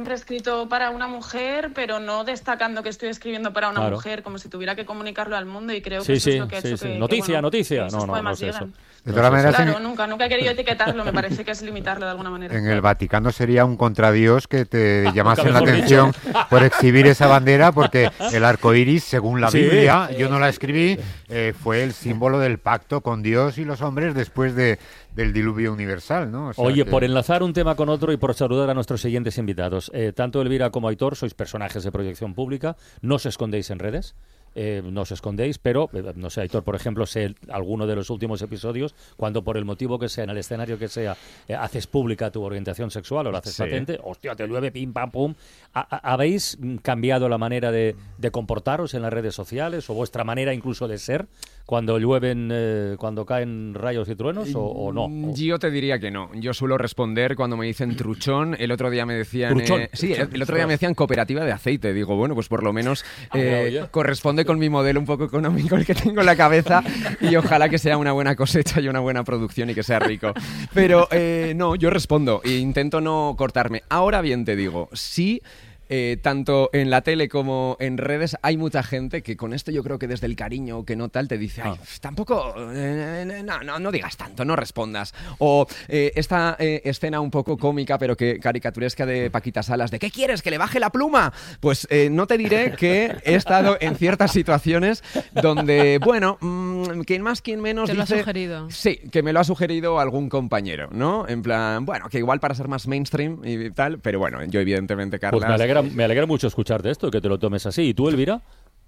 siempre he escrito para una mujer, pero no destacando que estoy escribiendo para una mujer, como si tuviera que comunicarlo al mundo, y creo que eso es lo que ha hecho que... Noticia. No es eso. De todas maneras, claro, nunca he querido etiquetarlo, me parece que es limitarlo de alguna manera. En el Vaticano sería un contradios que te llamasen la atención por exhibir esa bandera, porque el arco iris, según la Biblia, yo no la escribí, fue el símbolo del pacto con Dios y los hombres después del diluvio universal, ¿no? O sea, Oye, por enlazar un tema con otro y por saludar a nuestros siguientes invitados, tanto Elvira como Aitor sois personajes de proyección pública, no os escondéis en redes. No os escondéis, pero, no sé, Aitor, por ejemplo, sé alguno de los últimos episodios, cuando por el motivo que sea, en el escenario que sea, haces pública tu orientación sexual o la haces patente, hostia, te llueve, pim, pam, pum. ¿Habéis cambiado la manera de comportaros en las redes sociales o vuestra manera incluso de ser cuando llueven, cuando caen rayos y truenos o no? Yo te diría que no. Yo suelo responder cuando me dicen truchón. El otro día me decían... el otro día me decían cooperativa de aceite. Digo, bueno, pues por lo menos corresponde con mi modelo un poco económico el que tengo en la cabeza, y ojalá que sea una buena cosecha y una buena producción y que sea rico. Pero no, yo respondo e intento no cortarme. Ahora bien te digo, sí... tanto en la tele como en redes hay mucha gente que con esto yo creo que desde el cariño que no tal te dice ay, tampoco, no digas tanto, no respondas, o esta escena un poco cómica pero que caricaturesca de Paquita Salas de ¿qué quieres? ¿Que le baje la pluma? Pues no te diré que he estado en ciertas situaciones donde, bueno, quien más, quien menos ¿Te dice... lo ha sugerido? Sí, que me lo ha sugerido algún compañero, ¿no? En plan, bueno, que igual para ser más mainstream y tal, pero bueno, yo evidentemente, Carla... Pues me alegra mucho escucharte esto, que te lo tomes así. ¿Y tú, Elvira?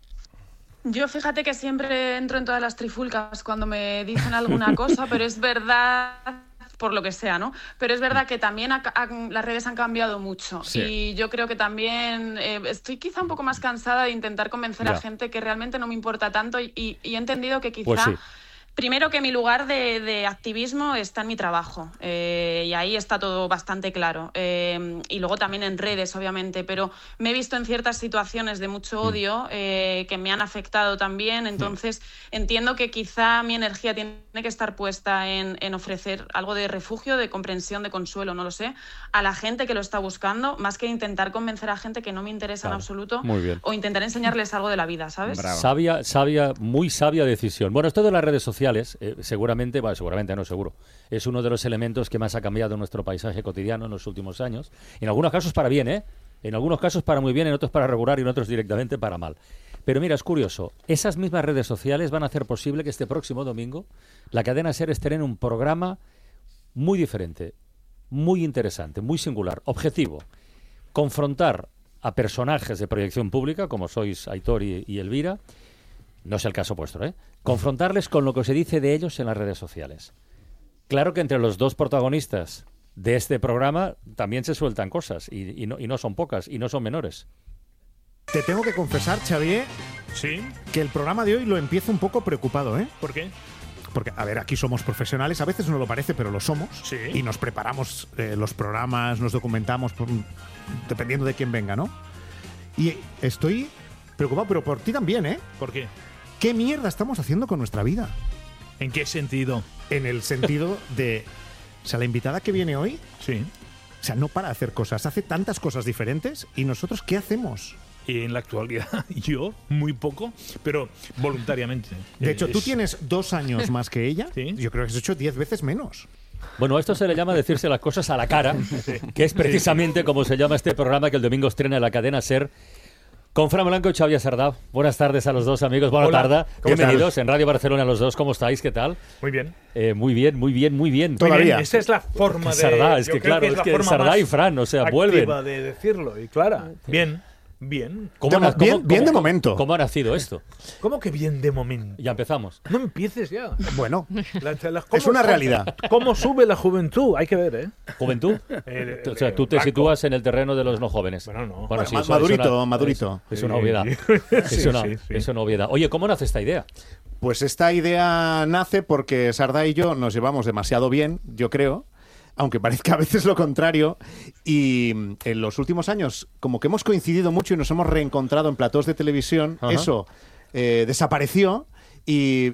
Yo fíjate que siempre entro en todas las trifulcas cuando me dicen alguna cosa, pero es verdad, por lo que sea, ¿no? Pero es verdad que también las redes han cambiado mucho. Sí. Y yo creo que también estoy quizá un poco más cansada de intentar convencer a gente que realmente no me importa tanto y he entendido que quizá... Pues sí. Primero que mi lugar de activismo está en mi trabajo y ahí está todo bastante claro. Y luego también en redes, obviamente, pero me he visto en ciertas situaciones de mucho odio que me han afectado también. Entonces entiendo que quizá mi energía tiene que estar puesta en ofrecer algo de refugio, de comprensión, de consuelo, no lo sé, a la gente que lo está buscando, más que intentar convencer a gente que no me interesa en absoluto o intentar enseñarles algo de la vida, ¿sabes? Bravo. Sabia, muy sabia decisión. Bueno, esto de las redes sociales seguramente no, seguro, es uno de los elementos que más ha cambiado nuestro paisaje cotidiano en los últimos años. En algunos casos para bien, en algunos casos para muy bien, en otros para regular y en otros directamente para mal. Pero mira, es curioso, esas mismas redes sociales van a hacer posible que este próximo domingo la cadena SER estrene un programa muy diferente, muy interesante, muy singular, objetivo, confrontar a personajes de proyección pública como sois Aitor y Elvira. No es el caso vuestro, confrontarles con lo que se dice de ellos en las redes sociales. Claro que entre los dos protagonistas de este programa también se sueltan cosas y no son pocas y no son menores. Te tengo que confesar, Xavier, que el programa de hoy lo empiezo un poco preocupado, ¿Por qué? Porque, a ver, aquí somos profesionales, a veces no lo parece, pero lo somos. Sí. Y nos preparamos los programas, nos documentamos, dependiendo de quién venga, ¿no? Y estoy preocupado, pero por ti también, ¿Por qué? ¿Qué mierda estamos haciendo con nuestra vida? ¿En qué sentido? En el sentido de... O sea, la invitada que viene hoy... Sí. O sea, no para de hacer cosas, hace tantas cosas diferentes. ¿Y nosotros qué hacemos? Y en la actualidad, yo, muy poco, pero voluntariamente. De hecho, tú tienes 2 años más que ella. ¿Sí? Yo creo que has hecho 10 veces menos. Bueno, a esto se le llama decirse las cosas a la cara, que es precisamente como se llama este programa que el domingo estrena en la cadena SER, con Fran Blanco y Xavier Sardá. Buenas tardes a los dos, amigos. Buenas tardes. Bienvenidos en Radio Barcelona los dos. ¿Cómo estáis? ¿Qué tal? Muy bien. Muy bien. Todavía. Esa es la forma de... Sardá, es que claro, es que Sardá y Fran, o sea, vuelven. de decirlo, y Clara. Bien. Bien de momento. ¿Cómo ha nacido esto? ¿Cómo que bien de momento? Ya empezamos. No empieces ya. Bueno, es una realidad. ¿Cómo sube la juventud? Hay que ver, ¿Juventud? O sea, tú te sitúas en el terreno de los no jóvenes. Bueno, no. Bueno, sí, madurito. Es una obviedad. Es una obviedad. Oye, ¿cómo nace esta idea? Pues esta idea nace porque Sardá y yo nos llevamos demasiado bien, yo creo, aunque parezca a veces lo contrario, y en los últimos años como que hemos coincidido mucho y nos hemos reencontrado en platós de televisión. Ajá. Eso desapareció y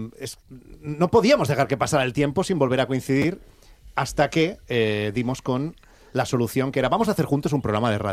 no podíamos dejar que pasara el tiempo sin volver a coincidir hasta que dimos con la solución que era vamos a hacer juntos un programa de radio.